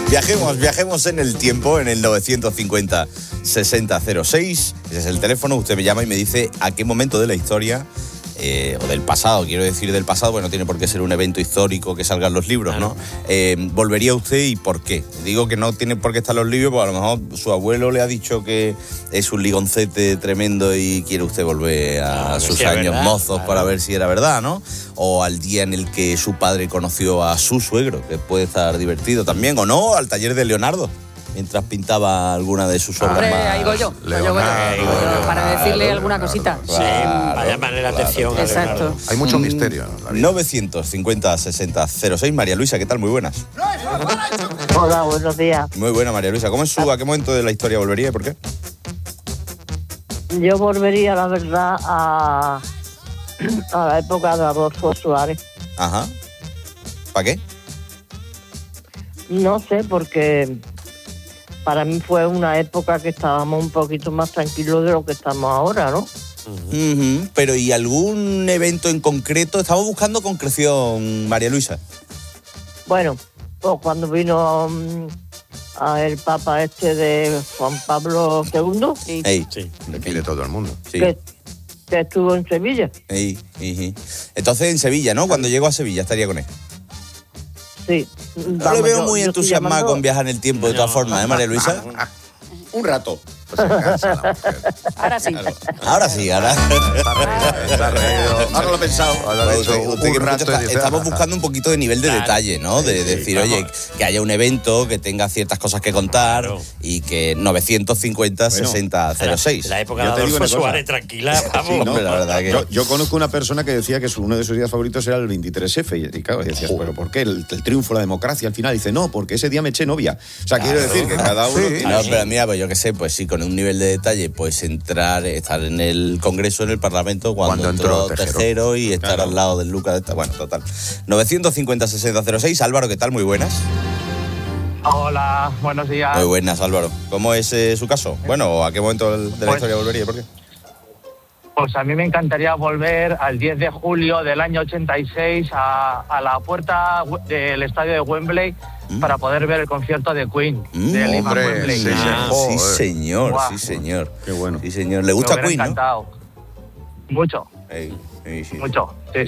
Viajemos en el tiempo, en el 950-6006. Ese es el teléfono, usted me llama y me dice a qué momento de la historia, o del pasado, quiero decir del pasado, bueno, tiene por qué ser un evento histórico que salgan los libros, claro, ¿no? ¿Volvería usted y por qué? Digo que no tiene por qué estar los libros, porque a lo mejor su abuelo le ha dicho que es un ligoncete tremendo y quiere usted volver a sus años mozos, claro, para ver si era verdad, ¿no? O al día en el que su padre conoció a su suegro, que puede estar divertido también, o no, al taller de Leonardo, mientras pintaba alguna de sus obras. Ahí voy yo, para decirle alguna cosita. Sí, para llamarle la atención. Exacto. Hay mucho misterio. 950-6006. María Luisa, ¿qué tal? Muy buenas. Hola, buenos días. Muy buena, María Luisa. ¿Cómo es a qué momento de la historia volvería y por qué? Yo volvería, la verdad, a la época de Adolfo Suárez. Ajá. ¿Para qué? No sé, porque para mí fue una época que estábamos un poquito más tranquilos de lo que estamos ahora, ¿no? Uh-huh. Pero ¿y algún evento en concreto? Estamos buscando concreción, María Luisa. Bueno, pues cuando vino el Papa de Juan Pablo II. Sí. Sí. De aquí de todo el mundo. Sí. Que estuvo en Sevilla. Entonces en Sevilla, ¿no? Cuando llego a Sevilla estaría con él. Sí. No le veo muy entusiasmada con viajar en el tiempo, de todas formas, ¿eh, María Luisa? Un rato. Pues se cansa la mujer. Ahora sí. Ahora sí, ahora. Está reído. Ahora lo he pensado. Usted que rato escucha, estamos buscando un poquito de nivel de detalle, ¿no? De decir, oye, que haya un evento, que tenga ciertas cosas que contar, claro, y que 950-6006. La época de Adolfo Suárez, tranquila, vamos. Sí, no, la verdad que... Yo conozco una persona que decía que uno de sus días favoritos era el 23F. Y claro, decías, ¿pero por qué? El triunfo, la democracia, al final. Dice, no, porque ese día me eché novia. O sea, quiero decir que cada uno... Sí. No, pero mira, pues yo qué sé, pues sí, con un nivel de detalle, pues estar en el Congreso, en el Parlamento, cuando entró Tejero y estar al lado del Lucas de esta. Bueno, total. 950-6006. Álvaro, ¿qué tal? Muy buenas. Hola, buenos días. Muy buenas, Álvaro. ¿Cómo es su caso? Bueno, ¿a qué momento de la historia volvería y por qué? Pues a mí me encantaría volver al 10 de julio del año 86 a la puerta del estadio de Wembley para poder ver el concierto de Queen. De Wembley. Sí, señor. Wow. Sí, señor. Qué bueno. Sí, señor. ¿Le gusta Queen, encantado. Mucho. Sí. Mucho. Sí.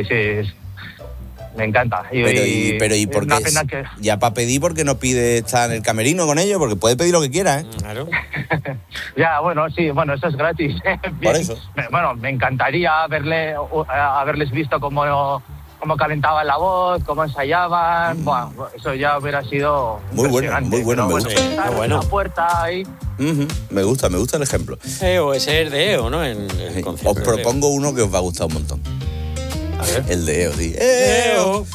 Me encanta. Pero ¿y por qué? Que... Ya para pedir, ¿por qué no pide estar en el camerino con ellos? Porque puede pedir lo que quiera, ¿eh? Claro. Ya, bueno, sí, eso es gratis. Por eso. Bueno, me encantaría haberles visto cómo calentaban la voz, cómo ensayaban. Bueno, eso ya hubiera sido muy bueno, me gusta. Bueno. La puerta ahí. Me gusta el ejemplo. O ese es de EO, ¿no? En el concierto. Os propongo uno que os va a gustar un montón. A ver. El de EO, sí. EO.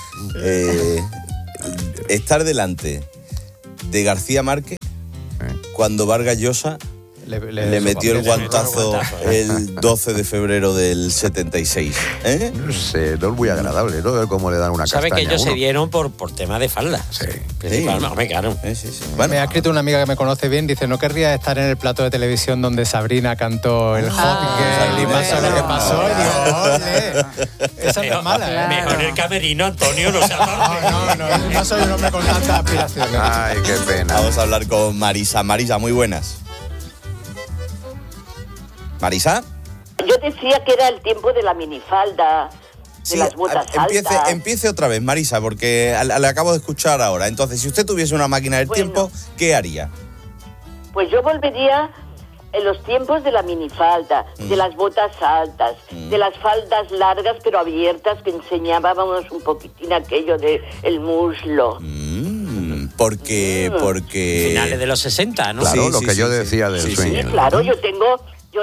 Estar delante de García Márquez cuando Vargas Llosa le metió el guantazo el 12 de febrero del 76. No sé, no es muy agradable, ¿no? Ver cómo le dan una castaña. ¿Sabe que ellos se dieron por tema de falda? Sí. Principalmente, claro. Sí. Bueno, me ha escrito una amiga que me conoce bien, dice, no querría estar en el plato de televisión donde Sabrina cantó el Hot Girl y pasó lo que pasó. Y digo, ole, esa no es mala. Claro. Mejor el camerino, Antonio, no sea no soy un hombre con tantas aspiraciones. Ay, qué pena. vamos a hablar con Marisa. Marisa, muy buenas. ¿Marisa? Yo decía que era el tiempo de la minifalda, de las botas altas. Empiece otra vez, Marisa, porque le acabo de escuchar ahora. Entonces, si usted tuviese una máquina del tiempo, ¿qué haría? Pues yo volvería en los tiempos de la minifalda, de las botas altas, de las faldas largas pero abiertas que enseñábamos un poquitín aquello de el muslo. Porque... Finales de los 60, ¿no? Claro, lo que yo decía del sueño. Sí, claro, yo tengo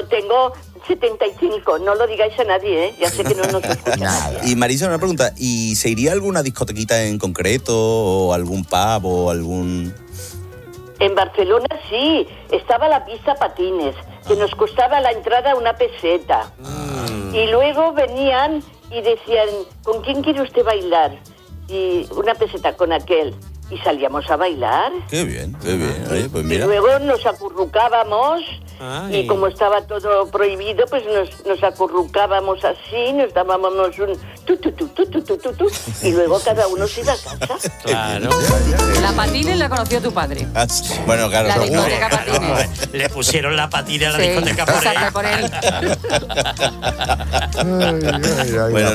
75, no lo digáis a nadie, ¿eh? Ya sé que no nos escucha nadie. Y Marisa, una pregunta, ¿y se iría a alguna discotequita en concreto o algún pub o algún...? En Barcelona sí, estaba la pista patines, que nos costaba la entrada una peseta. Y luego venían y decían, ¿con quién quiere usted bailar? Y una peseta con aquel. Y salíamos a bailar. Qué bien. Oye, pues mira. Y luego nos acurrucábamos. Ay. Y como estaba todo prohibido, pues nos acurrucábamos así, nos dábamos y luego cada uno se iba a casa. Claro. La Patines la conoció tu padre. Bueno, claro, La seguro. discoteca Patines. Le pusieron la patina a la Sí, discoteca por exacto, él. por él. Bueno,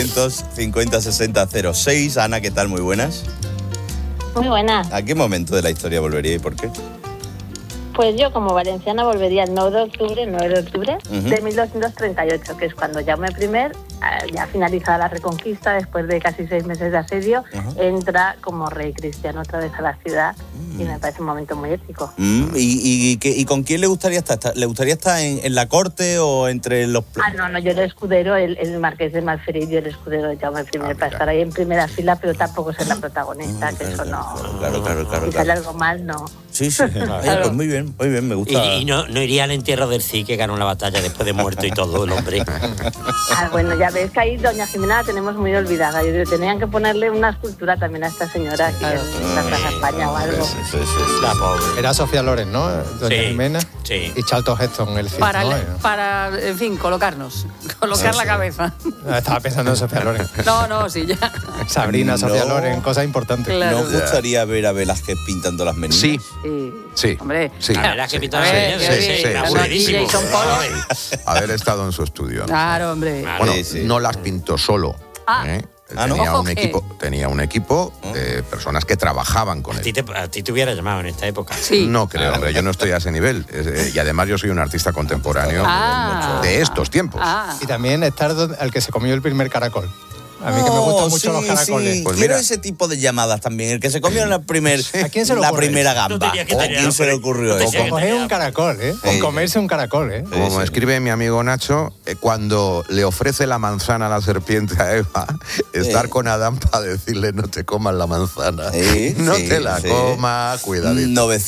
950-60-06. Ana, ¿qué tal? Muy buenas. Muy buena. ¿A qué momento de la historia volvería y por qué? Pues yo como valenciana volvería el 9 de octubre Ujú. de 1238, que es cuando Jaume I, ya finalizada la Reconquista, después de casi 6 meses de asedio, entra como rey cristiano otra vez a la ciudad y me parece un momento muy épico. ¿Y con quién le gustaría estar? ¿Le gustaría estar en la corte o entre los... No, yo el escudero, el marqués de Malferit, yo el escudero de Jaume I, para estar ahí en primera fila, pero tampoco ser la protagonista, que eso no... Claro. Si sale algo mal, no. Sí. Pues muy bien, me gusta. Y no iría al entierro del Cid, que ganó la batalla después de muerto y todo el hombre. Bueno, ya ves que ahí doña Jimena la tenemos muy olvidada. Yo digo, tenían que ponerle una escultura también a esta señora aquí en la Plaza España o algo. Sí. La pobre. Era Sofía Loren, ¿no? Doña Jimena. Sí. Y Charlton Heston, el Cid, Para, en fin, colocar la cabeza. Estaba pensando en Sofía Loren. No, sí, ya. Sabrina, Sofía Loren, cosas importantes. Claro. ¿No os gustaría ver a Velázquez pintando las meninas? Sí. Hombre, Sí. La verdad es que pintaba A ver, sí, aburridísimo. Jason Polo. Haber estado en su estudio. Claro, hombre. Bueno, Sí. no las pintó solo. Ah. Él ¿no? tenía, Ojo un que- equipo, tenía un equipo de personas que trabajaban con A él. ti te hubiera llamado en esta época. Sí. No creo, hombre, yo no estoy a ese nivel. Y además yo soy un artista contemporáneo de estos tiempos. Y también estar al que se comió el primer caracol. A mí que me gustan mucho los caracoles. Sí. Pues Quiero mira. ese tipo de llamadas también. El que se comió en la, ¿A quién se le la ocurre? primera Tú gamba. tenías que ¿A tener quién se le hambre. ocurrió Tú eso? tenías O coger un caracol, ¿eh? O comerse un caracol, ¿eh? Como Sí. escribe mi amigo Nacho, cuando le ofrece la manzana a la serpiente a Eva, estar con Adán para decirle no te comas la manzana. No te la comas, cuidadito.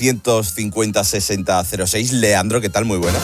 950-60-06. Leandro, ¿qué tal? Muy buena.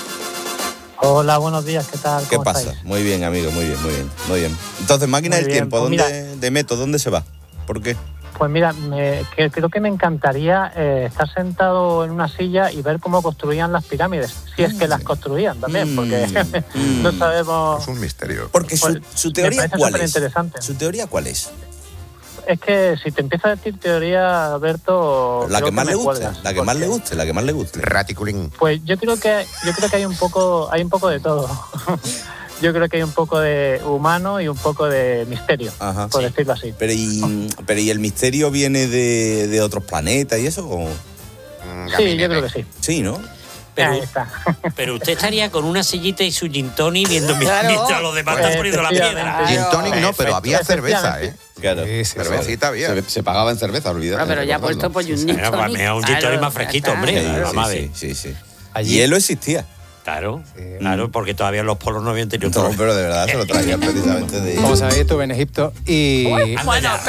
Hola, buenos días, ¿qué tal? ¿Qué ¿Cómo pasa? estáis? Muy bien, amigo, muy bien. Entonces, máquina Muy del bien, tiempo, pues ¿dónde de Meto? ¿Dónde se va? ¿Por qué? Pues mira, creo que me encantaría estar sentado en una silla y ver cómo construían las pirámides, si es que las construían también, porque no sabemos... Es un misterio. Porque Pues, su teoría, me parece ¿cuál es? superinteresante. ¿Su teoría cuál es? Es que si te empiezo a decir teoría, Alberto... La creo que más me le guste, cuelgas, la que más le porque- guste, la que más le guste. Raticulín. Pues yo creo que hay un poco de todo. Yo creo que hay un poco de humano y un poco de misterio, Ajá. por decirlo así. Pero ¿y el misterio viene de otros planetas y eso? ¿O? Sí, yo creo que sí. Sí, ¿no? Ahí está. Pero usted estaría con una sillita y su gin tonic viendo Claro. mientras los demás están poniendo la piedra. Gin tonic no, pero había cerveza, Efectivamente. Claro. Cervecita había. Se pagaba en cerveza, olvidad. Pero ya puesto pues un gin Bueno, pues tonic. me da un gin tonic más fresquito, ya está. hombre. Sí, Vamos a ver. sí. Allí- Hielo existía. Claro, porque todavía los polos no habían tenido No, todo. pero de verdad se lo traían precisamente de... Como sabéis, estuve en Egipto y... Bueno,